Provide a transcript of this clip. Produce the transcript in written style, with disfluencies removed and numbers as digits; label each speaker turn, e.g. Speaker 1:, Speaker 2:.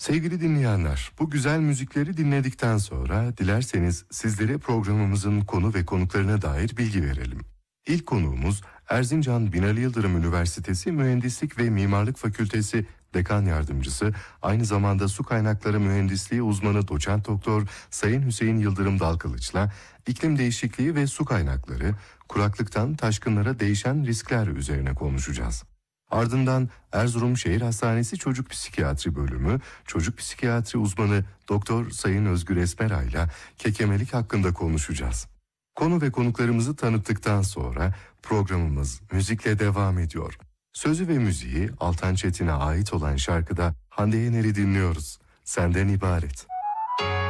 Speaker 1: Sevgili dinleyenler, bu güzel müzikleri dinledikten sonra dilerseniz sizlere programımızın konu ve konuklarına dair bilgi verelim. İlk konuğumuz Erzincan Binali Yıldırım Üniversitesi Mühendislik ve Mimarlık Fakültesi Dekan Yardımcısı, aynı zamanda Su Kaynakları Mühendisliği uzmanı Doçent Doktor Sayın Hüseyin Yıldırım Dalkılıç'la iklim değişikliği ve su kaynakları, kuraklıktan taşkınlara değişen riskler üzerine konuşacağız. Ardından Erzurum Şehir Hastanesi Çocuk Psikiyatri Bölümü Çocuk Psikiyatri uzmanı Doktor Sayın Özgür Esmeray ile kekemelik hakkında konuşacağız. Konu ve konuklarımızı tanıttıktan sonra programımız müzikle devam ediyor. Sözü ve müziği Altan Çetin'e ait olan şarkıda Hande Yener'i dinliyoruz. Senden ibaret.